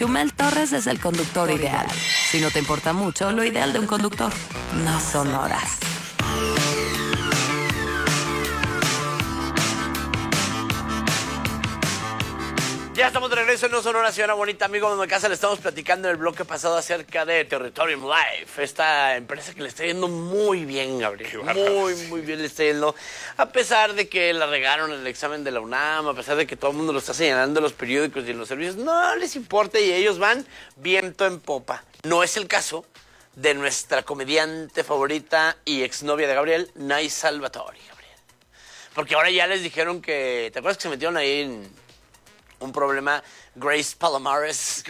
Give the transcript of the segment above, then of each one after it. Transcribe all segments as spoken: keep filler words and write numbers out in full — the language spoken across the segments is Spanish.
Chumel Torres es el conductor ideal. Si no te importa mucho, lo ideal de un conductor no son horas. Ya estamos de regreso en No Sonora, señora bonita, amigo de casa. Le estamos platicando en el bloque pasado acerca de Territorium Life, esta empresa que le está yendo muy bien, Gabriel. Muy, muy bien le está yendo. A pesar de que la regaron en el examen de la UNAM, a pesar de que todo el mundo lo está señalando en los periódicos y en los servicios, no les importa y ellos van viento en popa. No es el caso de nuestra comediante favorita y exnovia de Gabriel, Nay Salvatori, Gabriel. Porque ahora ya les dijeron que... ¿Te acuerdas que se metieron ahí en un problema? Grace Palomares.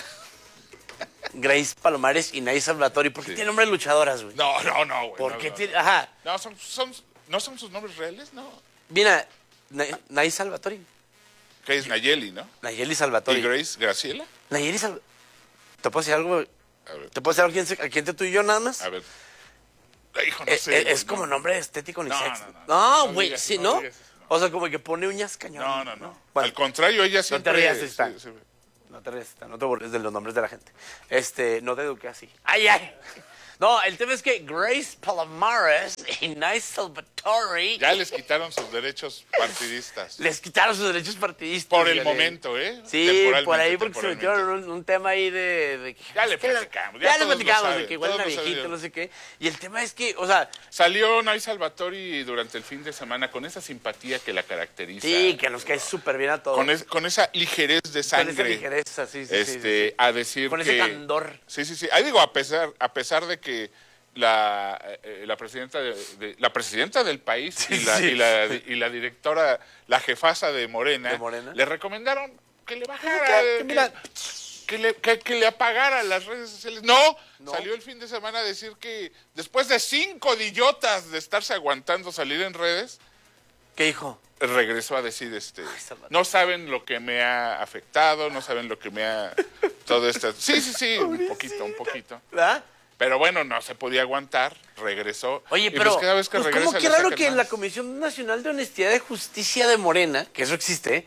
Grace Palomares y Nay Salvatori. ¿Por qué sí tiene nombres luchadoras, güey? No, no, no, güey. ¿Por no, qué no, tiene...? no. Ajá. No, son, son, ¿no son sus nombres reales? No. Mira, Nay, Nay Salvatori. Que es Nayeli, ¿no? Nayeli Salvatori. ¿Y Grace Graciela? Nayeli Salvatori. ¿Te puedo decir algo? A ver. ¿Te puedo decir algo quién, se- a quién te tú y yo nada más? A ver. Hijo, no Eh, sé. eh, güey, es como no. nombre estético ni No, sexy. no, no. No, No güey, digas- sí, no ¿no? digas eso, no. O sea, como que pone uñas cañón. No, no, no. Bueno, Al contrario, ella siempre... no te rías, está. sí, sí. No te rías, no te burles de los nombres de la gente. Este, no te eduqué así. ¡Ay, ay! No, el tema es que Grace Palomares y Nay Salvatori Ya les quitaron sus derechos partidistas. les quitaron sus derechos partidistas. Por el Gabriel. momento, ¿eh? Sí, Temporalmente, por ahí porque se temporalmente. metieron en un, un tema ahí de... de que- Ya le es que la- platicamos, Ya, ya le todos lo platicamos, de saben, que igual todos una lo viejita, saben. no sé qué. Y el tema es que, o sea... Salió Nay Salvatori durante el fin de semana con esa simpatía que la caracteriza. Sí, que nos cae súper bien a todos. Con, es- con esa ligerez de Con sangre. esa ligereza, sí, sí, sí, este, sí, sí. a decir Con que... ese candor. Sí, sí, sí. Ahí digo, a pesar, a pesar de que la, eh, la presidenta de, de- la presidenta del país Sí, y, la, sí. y, la, y la directora, la jefasa de Morena, ¿De Morena? le recomendaron que le bajara, Que- que que, mira- que le, que- que le apagara las redes sociales. No, No. salió el fin de semana a decir que después de cinco idiotas de estarse aguantando salir en redes, ¿Qué hijo? regresó a decir, este, Salvador. no saben lo que me ha afectado, no saben lo que me ha... Todo esto. Sí, sí, sí, un poquito, un poquito. ¿Verdad? Pero bueno, no se podía aguantar, regresó. Oye, y pero pues cada vez que pues regresa como que le raro sacan que en la más. Comisión Nacional de Honestidad y Justicia de Morena, que eso existe,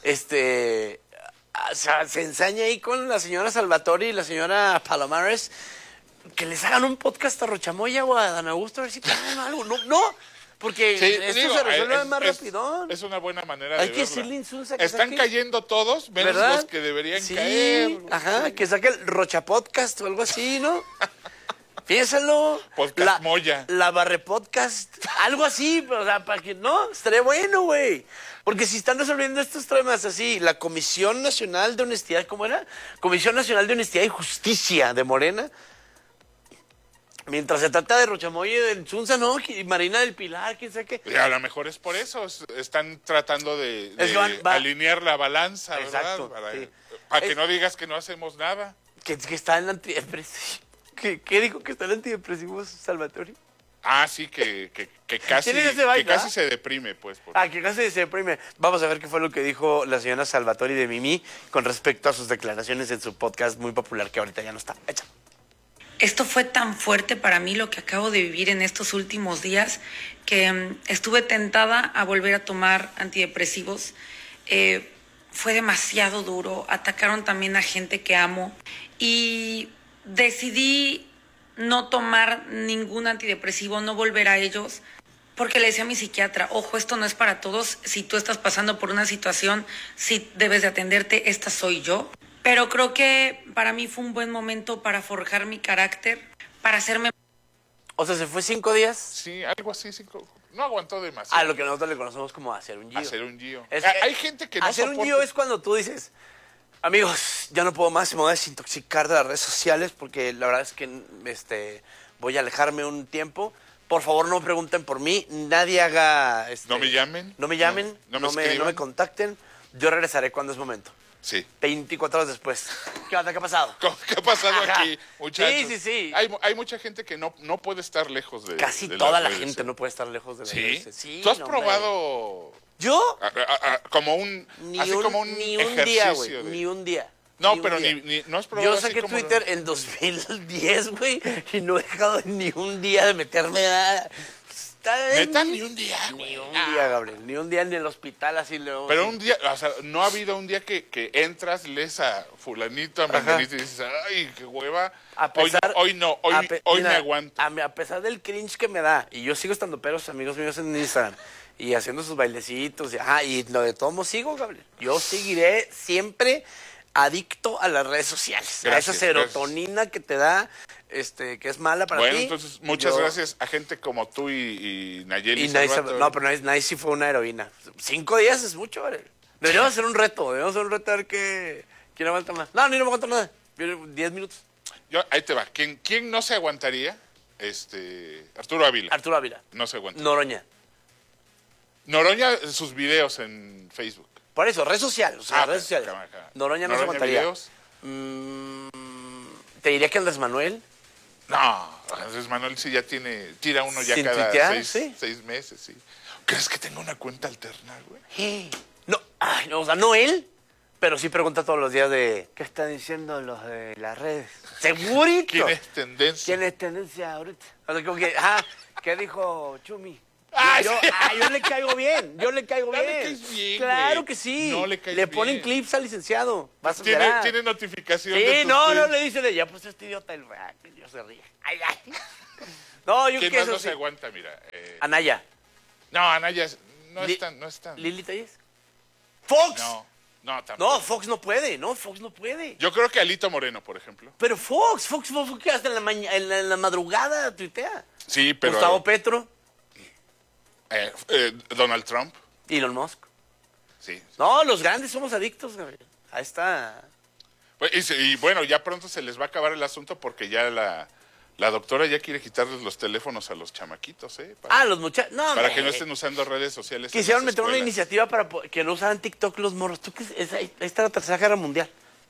este, o sea, se ensaña ahí con la señora Salvatori y la señora Palomares, que les hagan un podcast a Rochamoya o a Dan Augusto a ver si tienen algo. No, no, porque Sí, esto digo, se resuelve es- más es- rapidón. Es una buena manera Hay de que verla. decirle Insunza que Están saque- cayendo todos, menos ¿Verdad? los que deberían sí, caer. Ajá, que saque el Rocha Podcast o algo así, ¿no? Piénsalo. Podcast la, Moya. La Barre Podcast. Algo así, o sea, para que no, estaría bueno, güey. Porque si están resolviendo estos temas así, la Comisión Nacional de Honestidad, ¿cómo era? Comisión Nacional de Honestidad y Justicia de Morena. Mientras se trata de Rochamoya y de Insunza, ¿no? Y Marina del Pilar, quién sabe qué. Y a lo mejor es por eso, es- están tratando de, de Es que van- va- alinear la balanza, Exacto, ¿verdad? Para, sí. para que Es- no digas que no hacemos nada. Que, que está en antidepresivo. ¿Qué, ¿Qué dijo que está en antidepresivo Salvatori? Ah, sí, que, que, que casi, ¿Tiene ese que vibe, casi ¿verdad? se deprime, pues. por- Ah, que casi se deprime. Vamos a ver qué fue lo que dijo la señora Salvatori de Mimi con respecto a sus declaraciones en su podcast muy popular que ahorita ya no está. Echa. Esto fue tan fuerte para mí lo que acabo de vivir en estos últimos días que mm, estuve tentada a volver a tomar antidepresivos. Eh, fue demasiado duro. Atacaron también a gente que amo y decidí no tomar ningún antidepresivo, no volver a ellos. Porque le decía a mi psiquiatra, ojo, esto no es para todos. Si tú estás pasando por una situación, sí debes de atenderte, esta soy yo. Pero creo que para mí fue un buen momento para forjar mi carácter, para hacerme... O sea, se fue cinco días Sí, algo así, cinco- no aguantó demasiado. a lo que nosotros le conocemos como hacer un giro. Hacer un giro. Es Ah, que Hay gente que no hacer un soporta- giro es cuando tú dices, amigos, ya no puedo más, me voy a desintoxicar de las redes sociales porque la verdad es que este, voy a alejarme un tiempo. Por favor, no pregunten por mí, nadie haga... este, No me llamen. No me llamen, No- no, no me me, no escriban. me contacten. Yo regresaré cuando es momento. Sí. veinticuatro horas después. ¿Qué onda? ¿Qué ha pasado? ¿Qué ha pasado Ajá. aquí, muchachos? Sí, sí, sí. Hay, mu- hay mucha gente que no, no puede estar lejos de Casi de toda las la redes, gente ¿eh? no puede estar lejos de las ¿Sí? redes. Sí, ¿Tú has no, hombre. probado ¿Yo? a- a- a- como un, Ni así un, como un ni un ejercicio día, güey. de- Ni un día. No, un pero día. ni, ni- no has probado Yo así saqué como- Twitter en dos mil diez, güey, y no he dejado ni un día de meterme a... Neta, ni un día, Ni güey. un Ah. día, Gabriel. Ni un día en el hospital así luego. Pero sí. un día, o sea, no ha habido un día que, que entras, lees a fulanito, a menganito y dices, ay, qué hueva. A pesar, hoy, hoy no, hoy, a pe- hoy mira, me aguanto. A, a pesar del cringe que me da, y yo sigo estando peros amigos míos en Instagram, y haciendo sus bailecitos, y, ajá, y lo de todo sigo, Gabriel. Yo seguiré siempre adicto a las redes sociales, a Gracias, esa serotonina que te da, este, que es mala para Bueno, ti. entonces, muchas Yo- gracias a gente como tú y, y Nayeli. Y Nice, Salvato. no, pero Nice, Nice sí fue una heroína. Cinco días es mucho, Gabriel. Deberíamos hacer un reto, deberíamos hacer un reto a ver qué, quién aguanta más. No, ni no me aguanto nada. Yo, Diez minutos. Yo, ahí te va. ¿Quién, ¿Quién no se aguantaría? Este, Arturo Ávila. Arturo Ávila. No se aguanta. Noroña. Noroña, sus videos en Facebook. Por eso, red social, o sea, Ah, redes sociales. cámara, cámara. Noroña no se Noroña aguantaría. videos. Mm, te diría que Andrés Manuel. No, Andrés Manuel sí ya tiene, tira uno ya ¿Sin cada tuitear? seis, Sí. seis meses, sí. ¿Crees que tenga una cuenta alterna, güey? Eh, No, ay, no, o sea, no él, pero sí pregunta todos los días de ¿qué están diciendo los de las redes? Segurito. ¿Quién es tendencia? ¿Quién es tendencia ahorita? O sea, como que, ah, ¿qué dijo Chumi? Ay, yo, sí. ah, yo le caigo bien, yo le caigo No le bien. caes bien, Claro güey. que sí. No le caes Le ponen bien. clips al licenciado. Vas a ¿Tiene, verás. tiene notificación Sí, de tus no, no tweets? le dice de ya, pues este idiota el ah, que Dios se ríe. Ay, ay. No, yo creo ¿Quién que más eso no sí. se aguanta? Mira. eh, Anaya. no, Anaya es- no Li- es tan, no es tan. ¿Lili Telles? ¡Fox! No, no, tampoco. No, Fox no puede, no, Fox no puede. Yo creo que Alito Moreno, por ejemplo. Pero Fox, Fox, Fox, Fox que hasta en la, maña- en la, en la madrugada tuitea. Sí, pero. Gustavo Petro, eh, eh, Donald Trump. Elon Musk. Sí. No, los grandes somos adictos, Gabriel. Ahí está. Pues, Y, se- y bueno, ya pronto se les va a acabar el asunto porque ya la, la doctora ya quiere quitarles los teléfonos a los chamaquitos, ¿eh? Para, Ah, los muchachos. No, para me- que no estén usando redes sociales. en Quisieron las meter una escuelas. iniciativa para po- que no usaran TikTok los morros. ¿Tú qué es? Es- Ahí ahí está la tercera guerra mundial.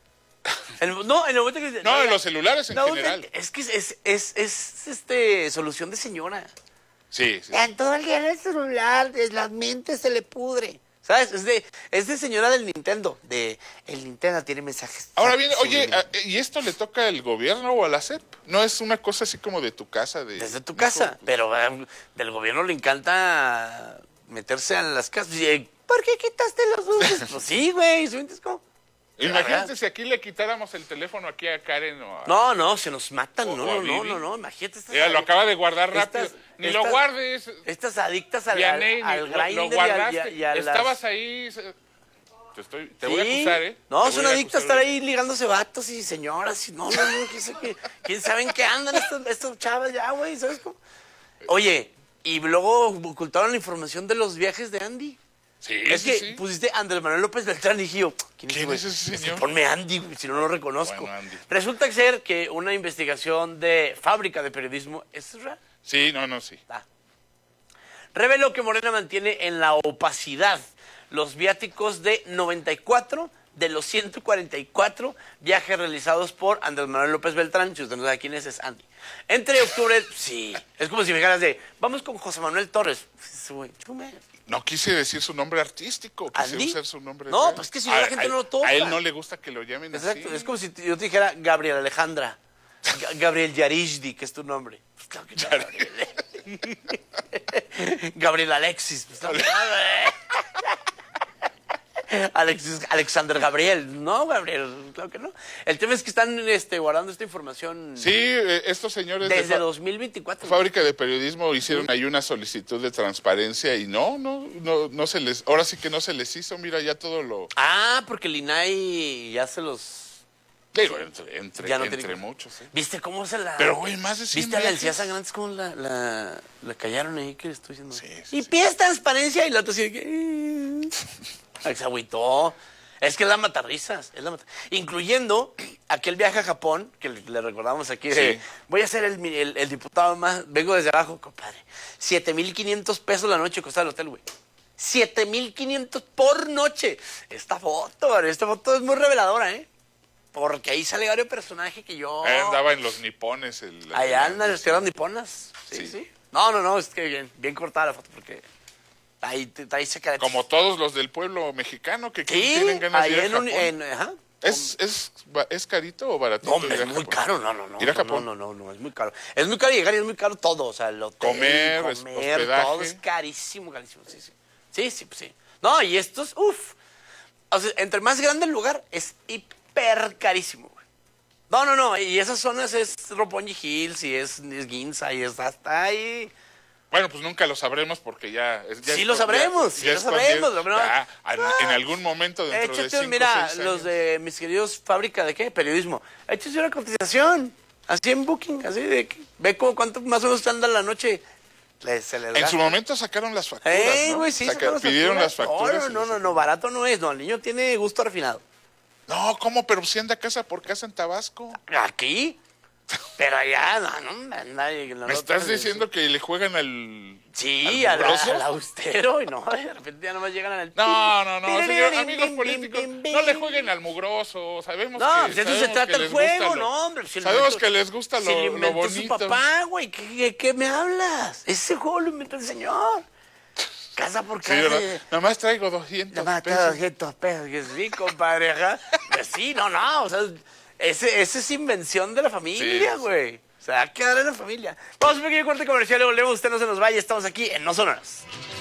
En- no, en el momento que... No, en los celulares en no, general. Es que es, es, es, es, este, solución de señora. Sí, sí. En todo el día en el celular, es- la mente se le pudre. ¿Sabes? Es de, es de señora del Nintendo. De el Nintendo tiene mensajes. Ahora bien, oye, subliminales. ¿y esto le toca al gobierno o a la S E P? No es una cosa así como de tu casa. De, Desde tu casa. Pero eh, del gobierno le encanta meterse a las casas. Y, eh, ¿por qué quitaste los dulces? Pues sí, güey. ¿sí? Es como- Imagínate si aquí le quitáramos el teléfono aquí a Karen o a... No, no, se nos matan. O- No, o a no, no, Vivi. no, no. Imagínate. Estas Ella lo acaba de guardar rápido. estas- Ni lo estas- guardes. Estas adictas al, Vianey, al, ni- al lo- lo, grinder y al- guardaste. y a- y a las- Estabas ahí. se- Te, estoy, te voy a Sí. acusar, ¿eh? No, Te son voy a adictos a acusar estar de- ahí ligándose vatos y señoras y no, no, no, quién sabe, qué- quién sabe en qué andan estos, estos chavas ya, güey, ¿sabes cómo? Oye, y luego ocultaron la información de los viajes de Andy. Sí, Es sí, que sí. pusiste Andrés Manuel López Beltrán y dije yo, ¿quién, ¿Quién güey? es ese Pues, señor? ponme Andy, güey, si no lo reconozco. Bueno, Andy. Resulta ser que una investigación de Fábrica de Periodismo, ¿es real? Sí, no, no, sí. Ah. Reveló que Morena mantiene en la opacidad los viáticos de noventa y cuatro de los ciento cuarenta y cuatro viajes realizados por Andrés Manuel López Beltrán. Si usted no sabe quién es, es Andy. Entre octubre, sí, es como si me dijeras de, vamos con José Manuel Torres. Pues, güey, chume. No quise decir su nombre artístico, quise ¿Andy? usar su nombre No, real. pues que si no la A- gente a- no lo topa. A él no le gusta que lo llamen Exacto, así. es como si t- yo te dijera Gabriel Alejandra. Ga- Gabriel Yarishdi, que es tu nombre. Pues claro que no, Gabriel. Gabriel Alexis. Pues, claro que no. Alexis, Alexander Gabriel. No, Gabriel, claro que no. El tema es que están este, guardando esta información Sí, eh, estos señores de desde fa- dos mil veinticuatro. Fábrica de Periodismo hicieron ahí una solicitud de transparencia y no, no, no, no se les, ahora sí que no se les hizo, mira, ya todo lo, Ah, porque el I N A I ya se los... digo, entre, entre, Ya no entre tiene- muchos, ¿eh? ¿Viste cómo se la... Pero, güey, más de cien ¿Viste a la viajes. Elcía Sangrantes cómo la, la, la callaron ahí? ¿Qué le estoy diciendo? Sí, sí, y sí. pides transparencia y la otra así de que... Ay, se agüitó. Es que es la matarrisas. Es la mata- Incluyendo aquel viaje a Japón, que le, le recordamos aquí, de, Sí. voy a ser el, mi- el, el diputado más... Vengo desde abajo, compadre. siete mil quinientos pesos la noche costaba el hotel, güey. siete mil quinientos por noche. Esta foto, güey, esta foto es muy reveladora, ¿eh? Porque ahí sale varios personajes que yo... Ahí andaba en los nipones. El, Allá andan las sí. tierras niponas. Sí, sí, Sí. No, no, no, es que bien, bien cortada la foto porque ahí, te- ahí se queda. Como todos los del pueblo mexicano que Sí, tienen ganas ahí de ir a en, un- Japón. en, ajá, ¿Es, es, ¿Es carito o baratito? No, hombre, ir a es muy Japón? caro, no, no, no. Ir a no, Japón. No, no, no, no, es muy caro. Es muy caro llegar y es muy caro todo, o sea, el hotel, Comer, comer, hospedaje. todo es carísimo, carísimo, sí, sí. Sí, sí, pues sí. No, y estos, uff. O sea, entre más grande el lugar, es hiper carísimo, güey. No, no, no, y esas zonas es Roppongi Hills y es, es Ginza y es hasta ahí. Bueno, pues nunca lo sabremos porque ya... ya Sí es- lo sabremos, ya- sí ya lo es cuando ya- sabremos, ¿no? ya, en, Ah. en algún momento dentro de Échate, cinco mira, o seis los años. de mis queridos fábrica de qué, periodismo. Échate una cotización, así en Booking, así de que, ve cómo, cuánto más o menos te anda la noche. Les- se les En gasta. su momento sacaron las facturas, ¡Ey, ¿no? güey, sí! Saca- sacaron las pidieron las facturas. facturas. y No, no, las no, no, sacaron. barato no es, no, el niño tiene gusto refinado. No, ¿cómo? Pero si anda casa por casa en Tabasco. ¿Aquí? Pero allá, no, no, nadie... ¿Me estás diciendo que le juegan al... Sí, al al, mugroso? al austero, y no, de repente ya nomás llegan al... No, no, no, Bim, señor, bim, amigos bim, políticos, bim, bim, no le bim. jueguen al mugroso, sabemos No, que... pues eso se sabemos trata que el les gusta juego, lo- no, hombre. Si lo sabemos inventó- que les gusta si lo, lo lo inventó bonito. su papá, güey, ¿qué, qué, qué me hablas? Ese juego lo inventó el señor. Casa por Sí, casa. ¿verdad? de- Nada más traigo doscientos Nada más pesos. cada doscientos pesos, que sí, compadre, ajá. Pues sí, no, no, o sea, ese, ese es invención de la familia, Sí. güey. O sea, hay que darle a la familia. Vamos a un pequeño corte comercial, luego volvemos, usted no se nos vaya, estamos aquí en No Sonoras.